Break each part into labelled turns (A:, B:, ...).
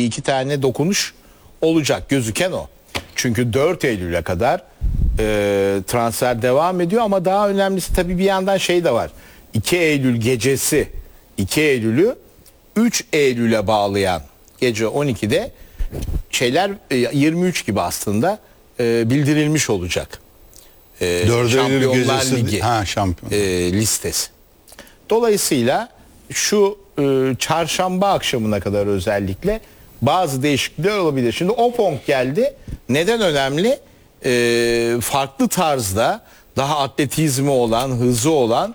A: iki tane dokunuş olacak, gözüken o. Çünkü 4 Eylül'e kadar transfer devam ediyor ama daha önemlisi tabii bir yandan şey de var. 2 Eylül gecesi 2 Eylül'ü 3 Eylül'e bağlayan gece 12'de şeyler 23 gibi aslında bildirilmiş olacak.
B: 4 Eylül gecesi
A: Ligi
B: şampiyon.
A: Listesi. Dolayısıyla şu çarşamba akşamına kadar özellikle bazı değişiklikler olabilir. Şimdi Opong geldi. Neden önemli? Farklı tarzda daha atletizmi olan, hızı olan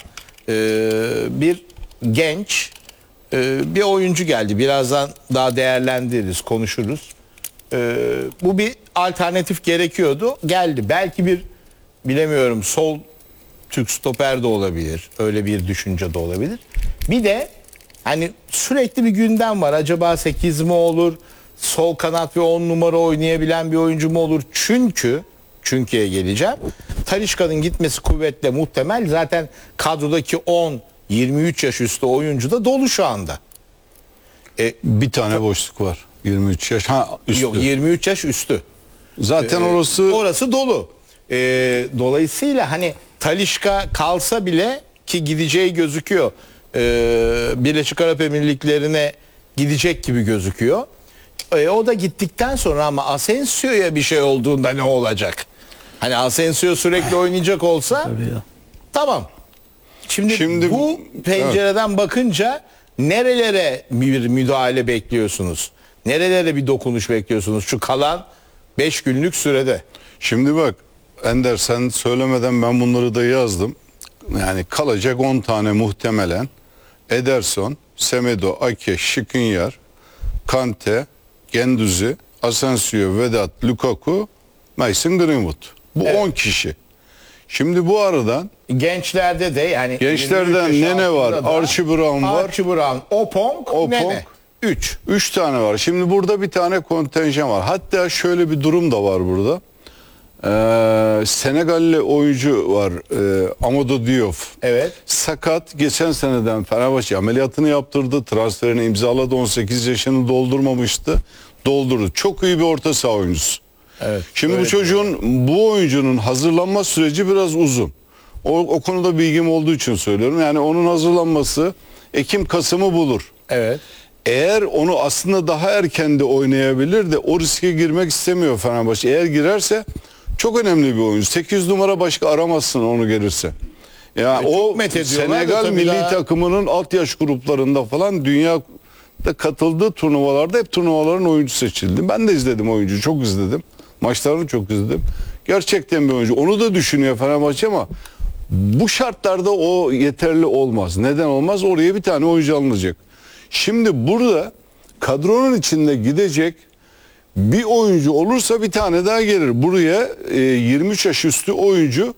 A: bir genç bir oyuncu geldi. Birazdan daha değerlendiririz, konuşuruz. Bu bir alternatif gerekiyordu. Geldi. Belki bir bilemiyorum sol Türk stoper de olabilir. Öyle bir düşünce de olabilir. Bir de hani sürekli bir gündem var. Acaba 8 mi olur? Sol kanat ve 10 numara oynayabilen bir oyuncu mu olur? Çünkü'ye geleceğim. Talisca'nın gitmesi kuvvetle muhtemel. Zaten kadrodaki 10-23 yaş üstü oyuncu da dolu şu anda.
B: Bir tane boşluk var. 23 yaş. Üstü.
A: Yok, 23 yaş üstü.
B: Zaten
A: orası dolu. Dolayısıyla hani Talisca kalsa bile ki gideceği gözüküyor. Birleşik Arap Emirlikleri'ne gidecek gibi gözüküyor. O da gittikten sonra ama Asensio'ya bir şey olduğunda ne olacak? Hani Asensio sürekli oynayacak olsa tamam. Şimdi bu pencereden bakınca nerelere bir müdahale bekliyorsunuz? Nerelere bir dokunuş bekliyorsunuz şu kalan 5 günlük sürede?
B: Şimdi bak Ender, sen söylemeden ben bunları da yazdım. Yani kalacak 10 tane muhtemelen. Ederson, Semedo, Ake, Skriniar, Kante, Guendouzi, Asensio, Vedat, Lukaku, Mason Greenwood. Bu 10 kişi. Şimdi bu aradan
A: gençlerde de yani
B: gençlerden Nene var, Archie Brown var.
A: Archie Brown, Opong, Nene.
B: 3 tane var. Şimdi burada bir tane kontenjan var. Hatta şöyle bir durum da var burada. Senegalli oyuncu var, Amadou Diouf.
A: Evet.
B: Sakat, geçen seneden Fenerbahçe ameliyatını yaptırdı, transferini imzaladı, 18 yaşını doldurmamıştı, doldurdu. Çok iyi bir orta saha oyuncusu.
A: Evet.
B: Şimdi bu oyuncunun hazırlanma süreci biraz uzun. O konuda bilgim olduğu için söylüyorum. Yani onun hazırlanması Ekim-Kasım'ı bulur.
A: Evet.
B: Eğer onu aslında daha erken de oynayabilir de o riske girmek istemiyor Fenerbahçe. Eğer girerse çok önemli bir oyuncu. 8 numara başka aramazsın onu gelirse. Yani o Senegal milli takımının alt yaş gruplarında falan dünyada katıldığı turnuvalarda hep turnuvaların oyuncu seçildi. Ben de izledim oyuncuyu, çok izledim. Maçlarını çok izledim. Gerçekten bir oyuncu. Onu da düşünüyor Fenerbahçe ama bu şartlarda o yeterli olmaz. Neden olmaz? Oraya bir tane oyuncu alınacak. Şimdi burada kadronun içinde gidecek bir oyuncu olursa bir tane daha gelir. Buraya 23 yaş üstü oyuncu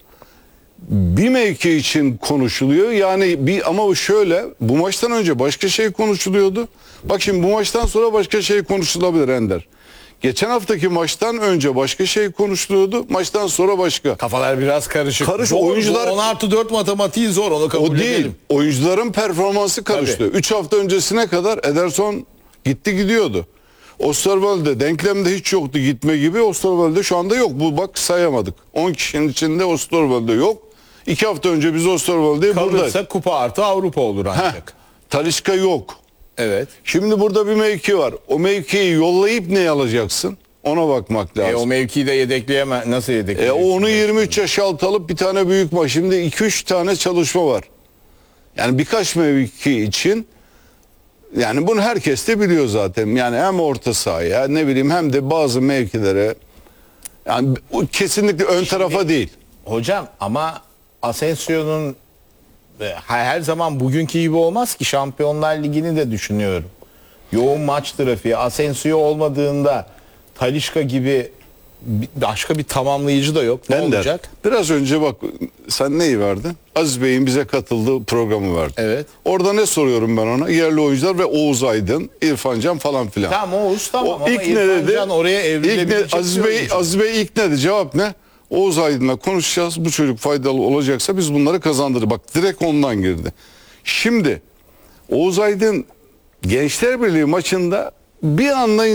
B: bir mevki için konuşuluyor. Yani ama şöyle, bu maçtan önce başka şey konuşuluyordu. Bak şimdi bu maçtan sonra başka şey konuşulabilir Ender. Geçen haftaki maçtan önce başka şey konuşuluyordu. Maçtan sonra başka.
A: Kafalar biraz karışık.
B: Oyuncular
A: 10+4 matematiği zor, onu kabul edelim.
B: O değil. Oyuncuların performansı karıştı. 3 hafta öncesine kadar Ederson gidiyordu. Osterwolde denklemde hiç yoktu gitme gibi. Osterwolde şu anda yok. Bu bak sayamadık. 10 kişinin içinde Osterwolde yok. 2 hafta önce biz Osterwolde'yi buradayız.
A: Kalırsa kupa artı Avrupa olur ancak.
B: Talisca yok.
A: Evet.
B: Şimdi burada bir mevki var. O mevkiyi yollayıp ne alacaksın? Ona bakmak lazım.
A: O mevkiyi de yedekleyemez. Nasıl yedekleyeceksin?
B: Onu 23 yaş altı alıp bir tane büyük maç. Şimdi 2-3 tane çalışma var. Yani birkaç mevki için, yani bunu herkes de biliyor zaten. Yani hem orta sahaya ne bileyim hem de bazı mevkilere, yani kesinlikle ön tarafa değil.
A: Hocam ama Asensio'nun her zaman bugünkü gibi olmaz ki. Şampiyonlar Ligi'ni de düşünüyorum. Yoğun maç trafiği. Asensio olmadığında Talisca gibi başka bir tamamlayıcı da yok. Ne olacak?
B: Biraz önce bak sen neyi verdin? Aziz Bey'in bize katıldığı programı verdi.
A: Evet.
B: Orada ne soruyorum ben ona? Yerli oyuncular ve Oğuz Aydın, İrfan Can falan filan.
A: Tamam Oğuz tamam ama
B: ilk
A: İrfan Can oraya evrilebilecek.
B: Aziz Bey ilk ne dedi? Cevap ne? Oğuz Aydın'la konuşacağız. Bu çocuk faydalı olacaksa biz bunları kazandırır. Bak direkt ondan girdi. Şimdi Oğuz Aydın Gençler Birliği maçında bir anda